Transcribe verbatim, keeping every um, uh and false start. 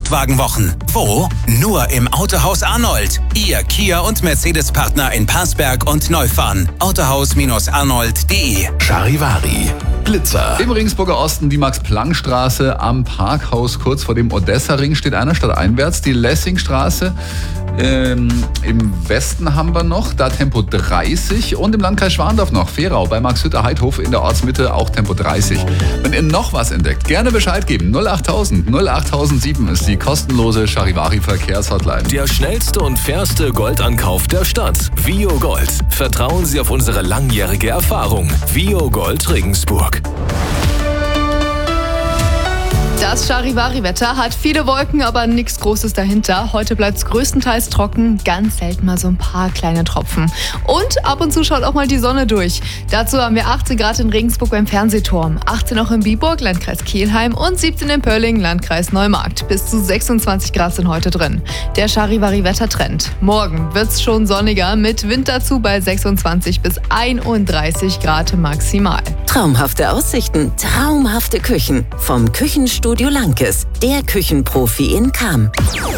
Gebrauchtwagenwochen. Wo? Nur im Autohaus Arnold. Ihr Kia- und Mercedes-Partner in Parsberg und Neufahren. autohaus arnold punkt de. Charivari. Blitzer. Im Regensburger Osten die Max-Planck-Straße am Parkhaus kurz vor dem Odessa-Ring steht einer stadteinwärts. Die Lessingstraße ähm, im Westen haben wir noch, da Tempo dreißig und im Landkreis Schwandorf noch Ferau bei Marx-Hütte-Heidhof in der Ortsmitte auch Tempo dreißig. Wenn ihr noch was entdeckt, gerne Bescheid geben. null achttausend null achttausendsieben ist die kostenlose Charivari-Verkehrshotline. Der schnellste und fairste Goldankauf der Stadt. Vio Gold. Vertrauen Sie auf unsere langjährige Erfahrung. Vio Gold Regensburg. Das Charivari-Wetter hat viele Wolken, aber nichts Großes dahinter. Heute bleibt es größtenteils trocken, ganz selten mal so ein paar kleine Tropfen. Und ab und zu schaut auch mal die Sonne durch. Dazu haben wir achtzehn Grad in Regensburg beim Fernsehturm, achtzehn auch in Biburg, Landkreis Kelheim und siebzehn in Pölling, Landkreis Neumarkt. Bis zu sechsundzwanzig Grad sind heute drin. Der Charivari-Wettertrend. Morgen wird es schon sonniger mit Wind dazu bei sechsundzwanzig bis einunddreißig Grad maximal. Traumhafte Aussichten, traumhafte Küchen. Vom Küchenstudio Lankes, der Küchenprofi in Cham.